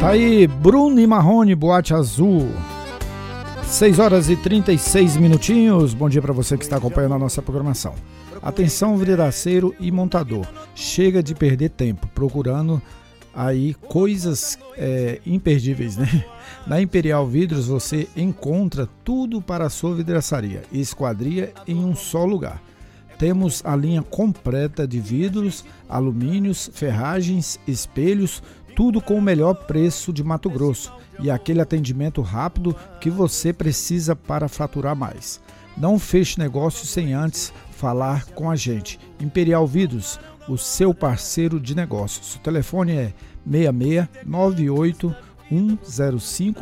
Aí, Bruno e Marrone, Boate Azul. 6 horas e 36 minutinhos. Bom dia para você que está acompanhando a nossa programação. Atenção, vidraceiro e montador. Chega de perder tempo procurando aí coisas imperdíveis, né? Na Imperial Vidros você encontra tudo para a sua vidraçaria e esquadria em um só lugar. Temos a linha completa de vidros, alumínios, ferragens, espelhos, tudo com o melhor preço de Mato Grosso e aquele atendimento rápido que você precisa para faturar mais. Não feche negócio sem antes falar com a gente. Imperial Vidros, o seu parceiro de negócios. O telefone é 66 98 105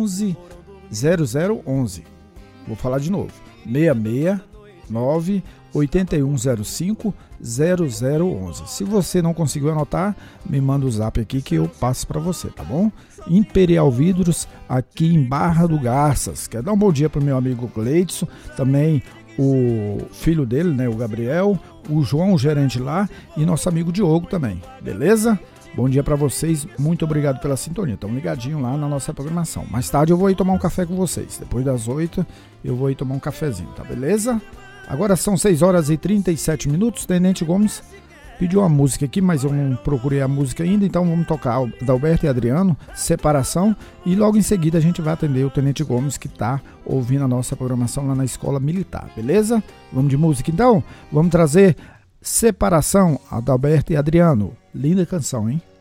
110011. Vou falar de novo. 66 98105 0011. Se você não conseguiu anotar, me manda o zap aqui que eu passo para você, tá bom? Imperial Vidros, aqui em Barra do Garças. Quero dar um bom dia pro meu amigo Cleidson, também o filho dele, né, o Gabriel, o João, o gerente lá, e nosso amigo Diogo também, beleza? Bom dia para vocês, muito obrigado pela sintonia. Estamos ligadinhos lá na nossa programação. Mais tarde eu vou ir tomar um café com vocês. Depois das 8 eu vou ir tomar um cafezinho, tá beleza? Agora são 6 horas e 37 minutos. Tenente Gomes pediu uma música aqui, mas eu não procurei a música ainda, então vamos tocar Adalberto e Adriano, Separação, e logo em seguida a gente vai atender o Tenente Gomes que está ouvindo a nossa programação lá na Escola Militar, beleza? Vamos de música então? Vamos trazer Separação, Adalberto e Adriano. Linda canção, hein?